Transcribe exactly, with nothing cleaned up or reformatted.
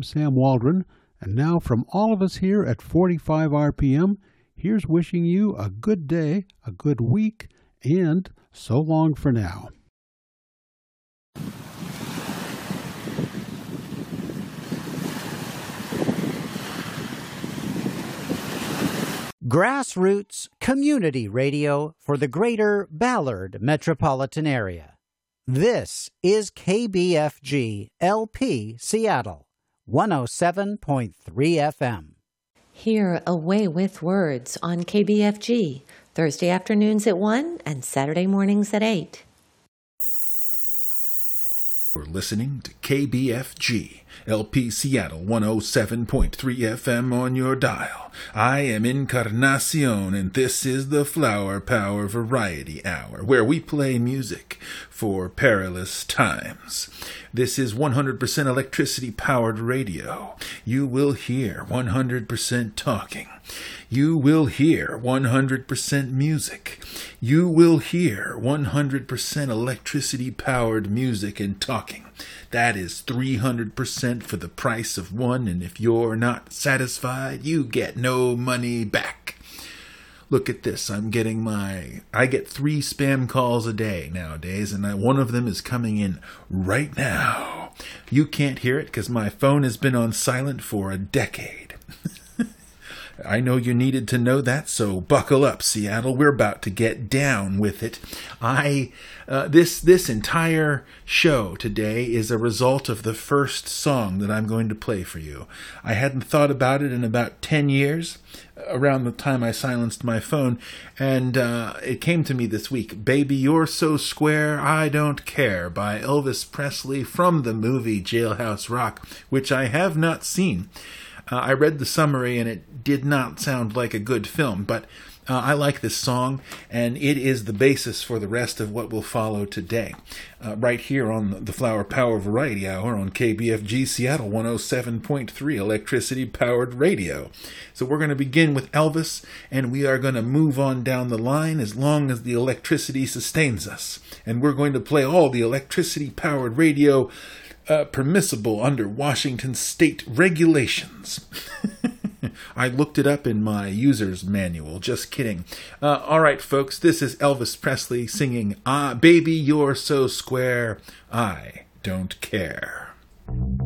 I'm Sam Waldron, and now from all of us here at forty-five R P M, here's wishing you a good day, a good week, and so long for now. Grassroots community radio for the greater Ballard metropolitan area. This is K B F G L P Seattle, one oh seven point three F M. Hear Away with Words on K B F G, Thursday afternoons at one and Saturday mornings at eight. We're listening to K B F G, L P Seattle, one oh seven point three F M on your dial. I am Encarnacion, and this is the Flower Power Variety Hour, where we play music for perilous times. This is one hundred percent electricity-powered radio. You will hear one hundred percent talking. You will hear one hundred percent music. You will hear one hundred percent electricity-powered music and talking. That is three hundred percent for the price of one, and if you're not satisfied, you get no money back. Look at this. I'm getting my... I get three spam calls a day nowadays, and I, one of them is coming in right now. You can't hear it because my phone has been on silent for a decade. I know you needed to know that, so buckle up, Seattle. We're about to get down with it. I uh, this this entire show today is a result of the first song that I'm going to play for you. I hadn't thought about it in about ten years, around the time I silenced my phone, and uh, it came to me this week. Baby, You're So Square, I Don't Care, by Elvis Presley from the movie Jailhouse Rock, which I have not seen. Uh, I read the summary, and it did not sound like a good film, but uh, I like this song, and it is the basis for the rest of what will follow today. Uh, right here on the Flower Power Variety Hour on K B F G Seattle one oh seven point three electricity-powered radio. So we're going to begin with Elvis, and we are going to move on down the line as long as the electricity sustains us. And we're going to play all the electricity-powered radio Uh, permissible under Washington state regulations. I looked it up in my user's manual. Just kidding. Uh, all right, folks, this is Elvis Presley singing, Ah, Baby, You're So Square, I Don't Care.